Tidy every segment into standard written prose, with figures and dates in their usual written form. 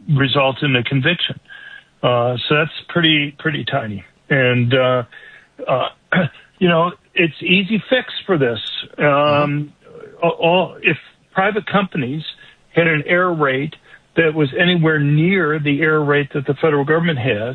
result in a conviction. So that's pretty tiny. And, it's easy fix for this. If private companies had an error rate that was anywhere near the error rate that the federal government has,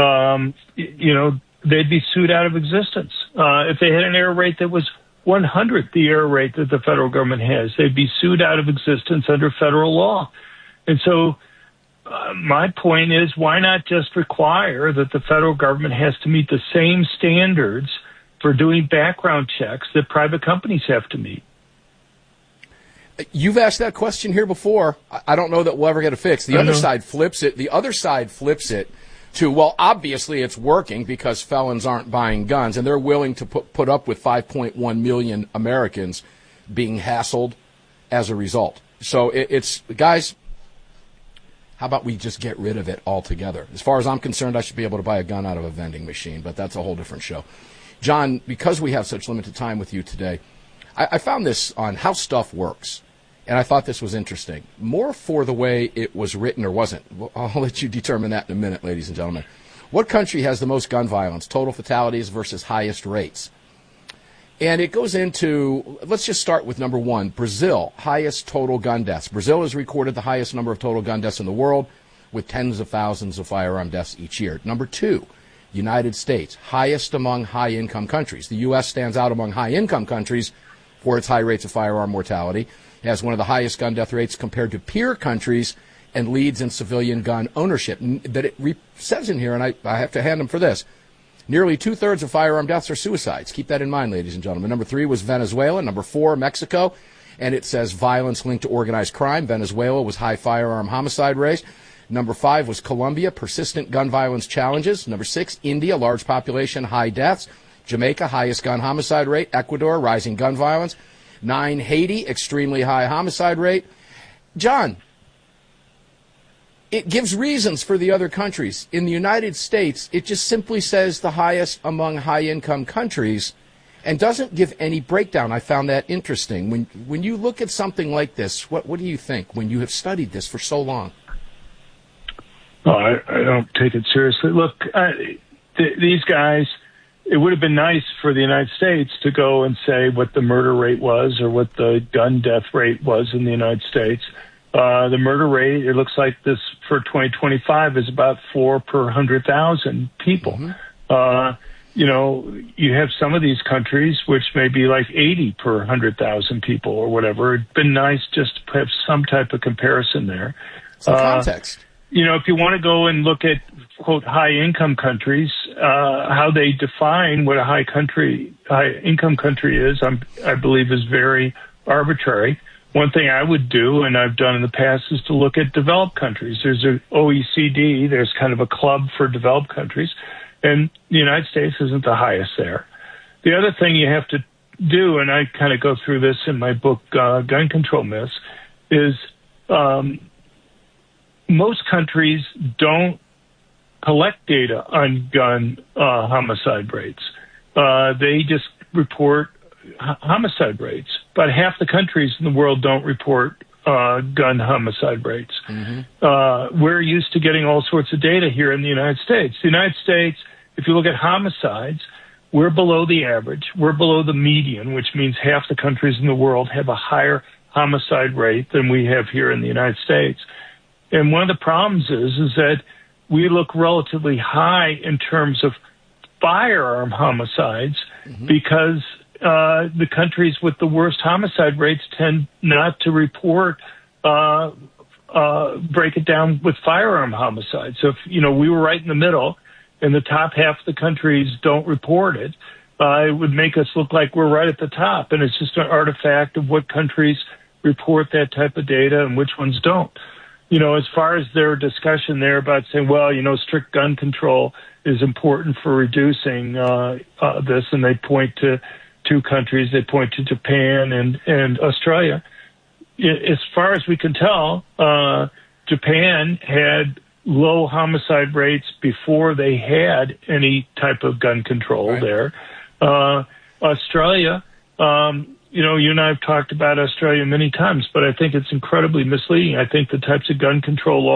they'd be sued out of existence. If they had an error rate that was 100th the error rate that the federal government has, they'd be sued out of existence under federal law. And so my point is, why not just require that the federal government has to meet the same standards for doing background checks that private companies have to meet? You've asked that question here before. I don't know that we'll ever get it fixed. The other side flips it. The other side flips it to, well, obviously it's working because felons aren't buying guns, and they're willing to put up with 5.1 million Americans being hassled as a result. So it's, guys, how about we just get rid of it altogether? As far as I'm concerned, I should be able to buy a gun out of a vending machine, but that's a whole different show. John, because we have such limited time with you today, I found this on How Stuff Works. And I thought this was interesting. More for the way it was written or wasn't. I'll let you determine that in a minute, ladies and gentlemen. What country has the most gun violence? Total fatalities versus highest rates. And it goes into, let's just start with number one, Brazil, highest total gun deaths. Brazil has recorded the highest number of total gun deaths in the world with tens of thousands of firearm deaths each year. Number two, United States, highest among high-income countries. The U.S. stands out among high-income countries for its high rates of firearm mortality. It has one of the highest gun death rates compared to peer countries and leads in civilian gun ownership. That it says in here, and I have to hand them for this, nearly two-thirds of firearm deaths are suicides. Keep that in mind, ladies and gentlemen. Number three was Venezuela. Number four, Mexico. And it says violence linked to organized crime. Venezuela was high firearm homicide rate. Number five was Colombia, persistent gun violence challenges. Number six, India, large population, high deaths. Jamaica, highest gun homicide rate. Ecuador, rising gun violence. 9, Haiti, extremely high homicide rate. John, it gives reasons for the other countries. In the United States, it just simply says the highest among high-income countries and doesn't give any breakdown. I found that interesting. When you look at something like this, what do you think when you have studied this for so long? Oh, I don't take it seriously. Look, these guys, it would have been nice for the United States to go and say what the murder rate was or what the gun death rate was in the United States. The murder rate, it looks like this for 2025 is about 4 per 100,000 people. Mm-hmm. You have some of these countries which may be like 80 per 100,000 people or whatever. It'd been nice just to have some type of comparison there. Some context. If you want to go and look at, quote, high-income countries, how they define what a high-income country is, I believe is very arbitrary. One thing I would do, and I've done in the past, is to look at developed countries. There's an OECD, there's kind of a club for developed countries, and the United States isn't the highest there. The other thing you have to do, and I kind of go through this in my book, Gun Control Myths, is most countries don't collect data on gun homicide rates. They just report homicide rates. But half the countries in the world don't report gun homicide rates. Mm-hmm. We're used to getting all sorts of data here in the United States. The United States, if you look at homicides, we're below the average. We're below the median, which means half the countries in the world have a higher homicide rate than we have here in the United States. And one of the problems is that we look relatively high in terms of firearm homicides because the countries with the worst homicide rates tend not to report, break it down with firearm homicides. So if, we were right in the middle and the top half of the countries don't report it, it would make us look like we're right at the top. And it's just an artifact of what countries report that type of data and which ones don't. As far as their discussion there about saying, well, strict gun control is important for reducing this, and they point to two countries. They point to Japan and Australia. As far as we can tell, Japan had low homicide rates before they had any type of gun control there. Australia, you and I have talked about Australia many times, but I think it's incredibly misleading. I think the types of gun control laws